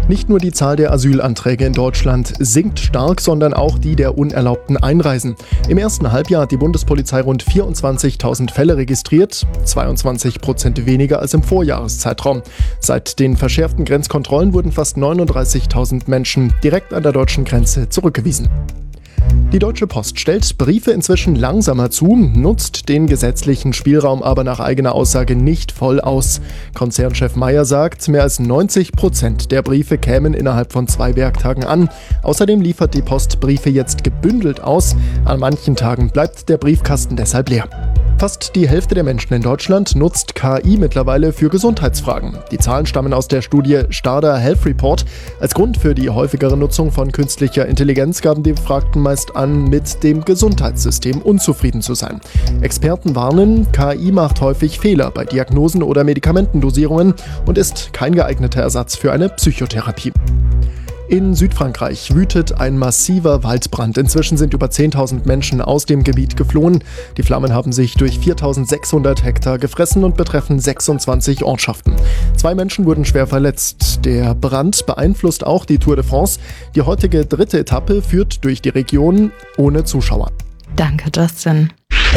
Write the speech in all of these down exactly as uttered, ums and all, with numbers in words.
Nicht nur die Zahl der Asylanträge in Deutschland sinkt stark, sondern auch die der unerlaubten Einreisen. Im ersten Halbjahr hat die Bundespolizei rund vierundzwanzigtausend Fälle registriert, zweiundzwanzig Prozent weniger als im Vorjahreszeitraum. Seit den verschärften Grenzkontrollen wurden fast neununddreißigtausend Menschen direkt an der deutschen Grenze zurückgewiesen. Die Deutsche Post stellt Briefe inzwischen langsamer zu, nutzt den gesetzlichen Spielraum aber nach eigener Aussage nicht voll aus. Konzernchef Meyer sagt, mehr als neunzig Prozent der Briefe kämen innerhalb von zwei Werktagen an. Außerdem liefert die Post Briefe jetzt gebündelt aus. An manchen Tagen bleibt der Briefkasten deshalb leer. Fast die Hälfte der Menschen in Deutschland nutzt K I mittlerweile für Gesundheitsfragen. Die Zahlen stammen aus der Studie Starda Health Report. Als Grund für die häufigere Nutzung von künstlicher Intelligenz gaben die Befragten meist an, mit dem Gesundheitssystem unzufrieden zu sein. Experten warnen, K I macht häufig Fehler bei Diagnosen oder Medikamentendosierungen und ist kein geeigneter Ersatz für eine Psychotherapie. In Südfrankreich wütet ein massiver Waldbrand. Inzwischen sind über zehntausend Menschen aus dem Gebiet geflohen. Die Flammen haben sich durch viertausendsechshundert Hektar gefressen und betreffen sechsundzwanzig Ortschaften. Zwei Menschen wurden schwer verletzt. Der Brand beeinflusst auch die Tour de France. Die heutige dritte Etappe führt durch die Region ohne Zuschauer. Danke, Justin.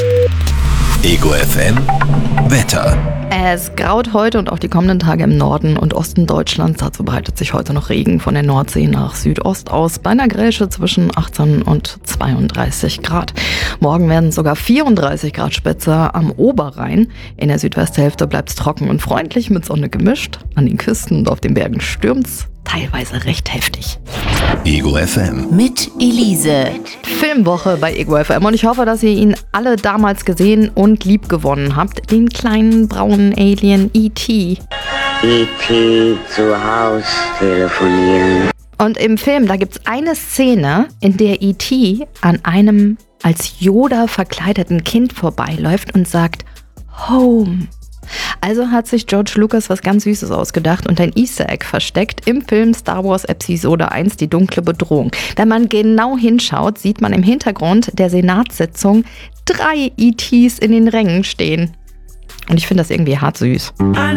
Ego F M Wetter. Es graut heute und auch die kommenden Tage im Norden und Osten Deutschlands. Dazu bereitet sich heute noch Regen von der Nordsee nach Südost aus. Bei einer Grätsche zwischen achtzehn und zweiunddreißig Grad. Morgen werden sogar vierunddreißig Grad Spitze am Oberrhein. In der Südwesthälfte bleibt es trocken und freundlich mit Sonne gemischt. An den Küsten und auf den Bergen stürmt's teilweise recht heftig. Ego F M. Mit Elise. Filmwoche bei Ego F M und ich hoffe, dass ihr ihn alle damals gesehen und lieb gewonnen habt. Den kleinen braunen Alien E T E T zu Haus telefonieren. Und im Film, da gibt's eine Szene, in der E T an einem als Yoda verkleideten Kind vorbeiläuft und sagt Home. Also hat sich George Lucas was ganz Süßes ausgedacht und ein Easter Egg versteckt im Film Star Wars Episode eins, die dunkle Bedrohung. Wenn man genau hinschaut, sieht man im Hintergrund der Senatssitzung drei E Ts in den Rängen stehen. Und ich finde das irgendwie hart süß.